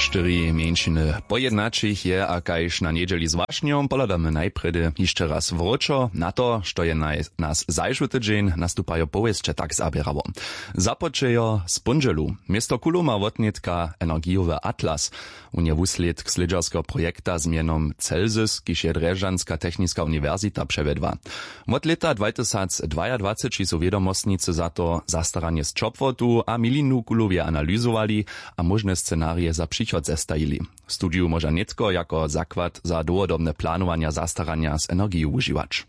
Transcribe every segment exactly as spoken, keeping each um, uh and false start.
Štyri mieńšiny pojednačich je a kajž na niedzieli z Wašňom poladamy najpredy jeszcze raz wróczo na to, što je na, nas zajšły tydzień nastupajo powieście tak zabierało. Započejo z punželu. Miesto Kuluma wotnietka energiowy atlas. Unie wusled k slidžarskiego projekta z mienom Celsius, kiž je Drežanska technická univerzita převedła. Od leta dwa tysiące dwadzieścia są wiedomostnicy za to zastaranie z čopvotu a milinu kulowie analizowali a możne scenarie za przychod zestajili. Studiu może netko jako zakład za długodobne planowania zastarania z energii używać.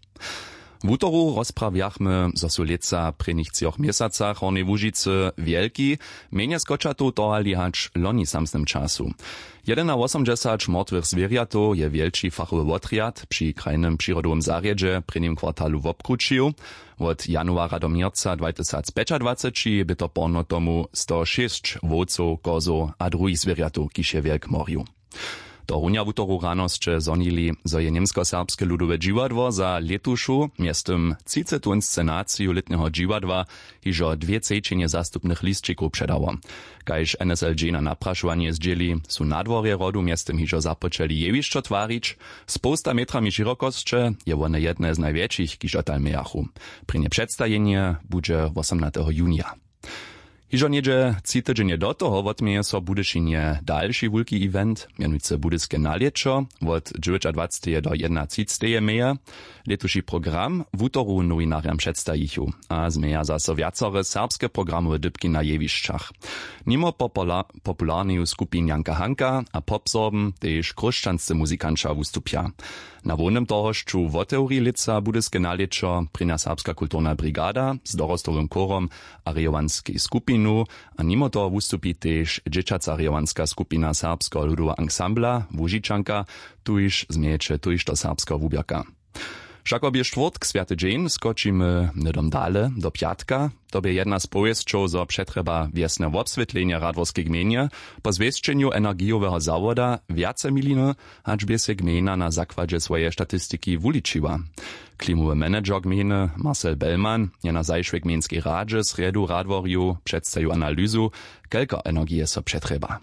W utoru rozprawiachmy, zo su leca prynych trzech miesacach Hornej Łužicy wielki, mienie skoczatu tohali hacz loni samsnym czasu. Jeden na osiemdziesiąt mrtwych zwierjatów je wielki fachowy otriad przy krajnym przyrodowym zarjedzie prynym kwartalu w obkručiu. Od januara do mierca dwa tysiące dwadzieścia by to porno tomu sto sześć wódców, kozów a drugich zwierjatów, kiž je wielk morju. Do runia w utoru ranosće zonili, zo je Niemsko-serbske ludowe džiwadło za letušu miestem třicetú inscenaciju letného džiwadła hižo dwie cejčenje zastupnych listčików předało. Kajž N S L J na naprašovanie zdjeli, su nadworje rodu miestem hižo započeli jevišćo tvarić, z posta metrami širokosće je one jedne z największych, kiž otal mejachu. Prynie przedstajenje bude osiemnastego junija. Hižo niedzie tři tydzienie do toho wotmieje so Budyšinie dalszy wulki event, mianujce Budyske nalečo, od dwudziestego do jednacítého meje. Letuši program w utoru nowinariam przedstajichu, a zmieja zaso wiacore serbskie programowe dybki na jewišćach. Nimo popula popularneju skupin Janka Hanka a popsorben, tež krušćanscy muzikanča wustupja. Na wonem tohošću w teorii lica Budyske nalečo prina serbska kulturna brigada z dorostowym korom a rejowanskiej skupinu, a nimo to wustupi tež džečaca rejowanska skupina serbsko ludowa ansambla Łužičanka, tuž zmieče tuž do serbska wubjaka. Však obie štvrtk Sviaty dzień skočimy nedom dale do piatka. To by jedna z powieszczów, zo przetreba wiesne obswietlenia radworskiej gminie, po zwieszczeniu energiowego zawoda wiace miliny, acz by się gmina na zakładzie swojej statystyki wuliczyła. Klimowy menedżer gminy Marcel Bellman je na zajszłej gmińskiej radzie z riedu radworju przedstawił analizu, kelko energii so przetreba.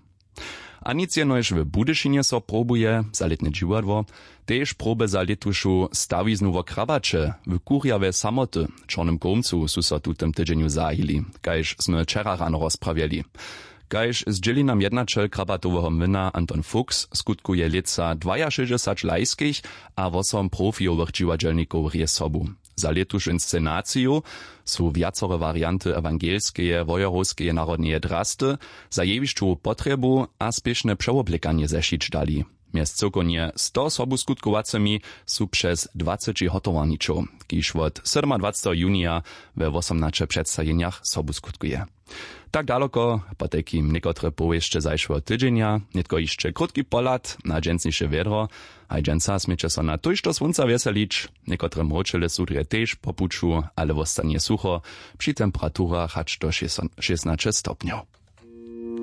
A nic jenož w Budyšinie so probuje za letne džiwadło, tež probe za letušu stawiznu wo krabače w kurjawe samoty Čornym Komcu su so tutem tydzieniu zahili, kajž sme včera rano rozprawiali. Kajž zdjeli nam jednačel krabatowego mlyna Anton Fuchs skutkuje leca šesťdesiat lajskich a osem profijowych džiwadželników rije sobu. Za letuš inscenaciju su wiacore warianty ewangelskie, wojorowskie narodnie drasty, za jewišću potrebu a spieszne przeoblikanie zešić dali. Mjez cokonie sto sobu skutkowacemi su przez dwadzieścia hotowaniczów, kiż od dwudziestego siódmego junija we osiemnaście przedstawieniach sobu skutkuje. Tak daleko po takim niekotre powieście zajszłego tydzienia, nitko jeszcze krótki polat na dżęsniejsze wiedro, a dżęsa smiecze so na tuż do słońca weselić, niekotre mroczele sudrie też po puczu, ale wostanie sucho, przy temperaturach aż do szesnaście stopniów.